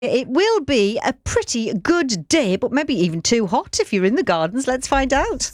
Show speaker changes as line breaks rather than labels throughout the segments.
It will be a pretty good day, but maybe even too hot if you're in the gardens. Let's find out.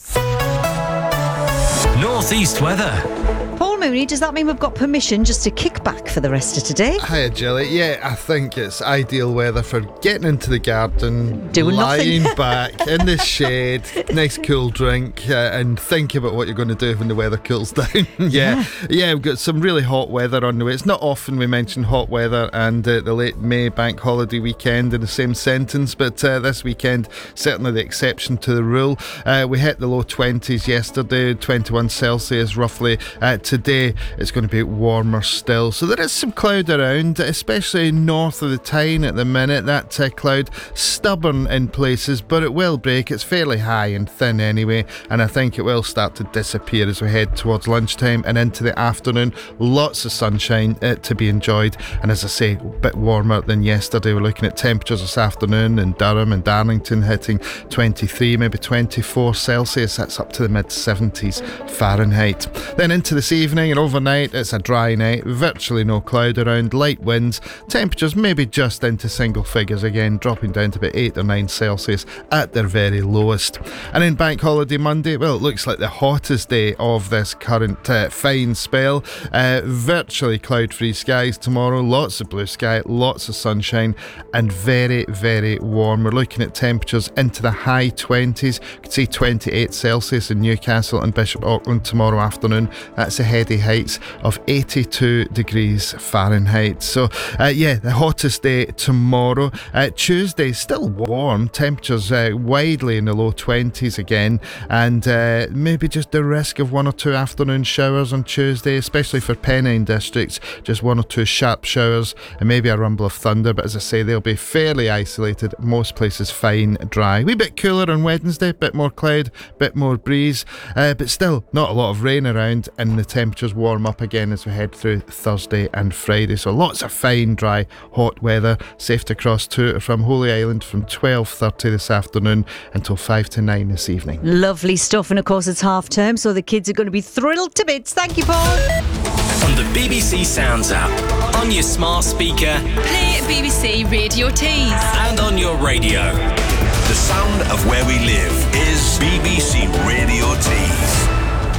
Northeast weather.
Paul Mooney, does that mean we've got permission just to kick back for the rest of today?
Hiya, Jilly. Yeah, I think it's ideal weather for getting into the garden,
Doing
lying
nothing.
back in the shade, nice cool drink, and think about what you're going to do when the weather cools down. Yeah, we've got some really hot weather on the way. It's not often we mention hot weather and the late May bank holiday weekend in the same sentence, but this weekend, certainly the exception to the rule. We hit the low 20s yesterday, 21 Celsius roughly. Today it's going to be warmer still, so there is some cloud around, especially north of the Tyne at the minute. That cloud stubborn in places, but it will break. It's fairly high and thin anyway, and I think it will start to disappear as we head towards lunchtime and into the afternoon. Lots of sunshine to be enjoyed, and as I say, a bit warmer than yesterday. We're looking at temperatures this afternoon in Durham and Darlington hitting 23, maybe 24 Celsius. That's up to the mid-70s Fahrenheit. Then into this evening and overnight, it's a dry night, virtually no cloud around, light winds, temperatures maybe just into single figures again, dropping down to about 8 or 9 Celsius at their very lowest. And in Bank Holiday Monday, well, it looks like the hottest day of this current fine spell. Virtually cloud-free skies tomorrow, lots of blue sky, lots of sunshine, and very, very warm. We're looking at temperatures into the high 20s. You can see 28 Celsius in Newcastle and Bishop Auckland tomorrow afternoon. That's a heady heights of 82 degrees Fahrenheit. So, the hottest day tomorrow. Tuesday, still warm. Temperatures widely in the low 20s again. And maybe just the risk of 1 or 2 afternoon showers on Tuesday, especially for Pennine districts. Just 1 or 2 sharp showers and maybe a rumble of thunder. But as I say, they'll be fairly isolated. Most places fine, dry. A wee bit cooler on Wednesday. Bit more cloud, bit more breeze. But still, not a lot of rain around, and the temperatures warm up again as we head through Thursday and Friday. So lots of fine, dry, hot weather. Safe to cross to from Holy Island from 12:30 this afternoon until 5 to 9 this evening.
Lovely stuff, and of course it's half term, so the kids are going to be thrilled to bits. Thank you, Paul.
On the BBC Sounds app, on your smart speaker,
Play BBC Radio Tees.
and on your radio.
The sound of where we live is BBC Radio Tees.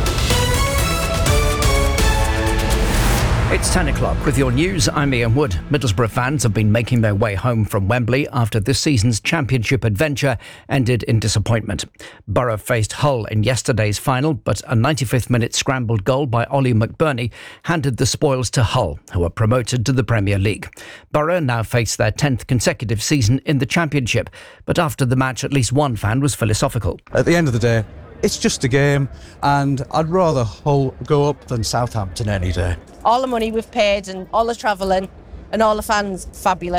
It's 10 o'clock with your news. I'm Ian Wood. Middlesbrough fans have been making their way home from Wembley after this season's championship adventure ended in disappointment. Borough faced Hull in yesterday's final, but a 95th minute scrambled goal by Ollie McBurney handed the spoils to Hull, who are promoted to the Premier League. Borough now face their 10th consecutive season in the championship, but after the match at least one fan was philosophical.
At the end of the day, it's just a game, and I'd rather Hull go up than Southampton any day.
All the money we've paid and all the travelling and all the fans, fabulous.